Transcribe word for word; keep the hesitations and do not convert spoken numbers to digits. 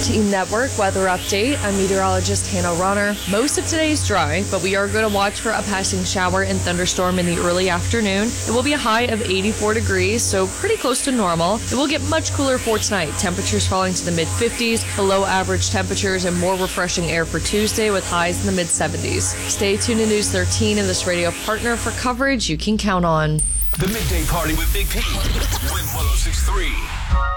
fourteen Network weather update. I'm meteorologist Hannah Ronner. Most of today is dry, but we are going to watch for a passing shower and thunderstorm in the early afternoon. It will be a high of eighty-four degrees, so pretty close to normal. It will get much cooler for tonight. Temperatures falling to the mid fifties, below average temperatures, and more refreshing air for Tuesday with highs in the mid seventies. Stay tuned to News thirteen and this radio partner for coverage you can count on. The Midday Party with Big P. Win one oh six point three.